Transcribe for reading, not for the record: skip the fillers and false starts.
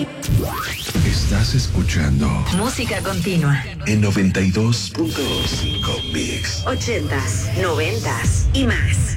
Estás escuchando Música continua en 92.5 Mix. 80s, 90s y más.